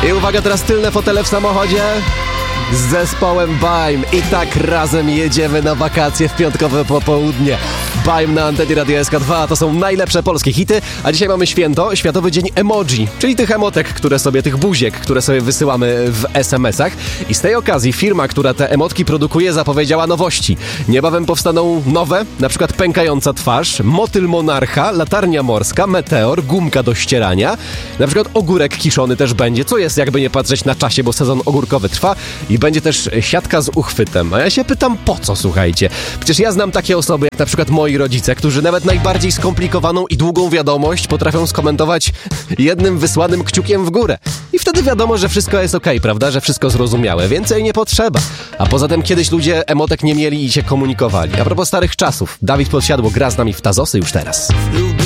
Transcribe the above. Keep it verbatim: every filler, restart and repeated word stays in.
I uwaga, teraz tylne fotele w samochodzie z zespołem Baim. I tak razem jedziemy na wakacje w piątkowe popołudnie. Baim na antenie Radia S K dwa, to są najlepsze polskie hity, a dzisiaj mamy święto, Światowy Dzień Emoji, czyli tych emotek, które sobie, tych buziek, które sobie wysyłamy w es em esach. I z tej okazji firma, która te emotki produkuje, zapowiedziała nowości. Niebawem powstaną nowe, na przykład pękająca twarz, motyl monarcha, latarnia morska, meteor, gumka do ścierania, na przykład ogórek kiszony też będzie, co jest jakby nie patrzeć na czasie, bo sezon ogórkowy trwa, i będzie też siatka z uchwytem. A ja się pytam, po co, słuchajcie? Przecież ja znam takie osoby, jak na przykład moi rodzice, którzy nawet najbardziej skomplikowaną i długą wiadomość potrafią skomentować jednym wysłanym kciukiem w górę. I wtedy wiadomo, że wszystko jest okej, prawda? Że wszystko zrozumiałe. Więcej nie potrzeba. A poza tym kiedyś ludzie emotek nie mieli i się komunikowali. A propos starych czasów, Dawid Podsiadło gra z nami w Tazosy już teraz.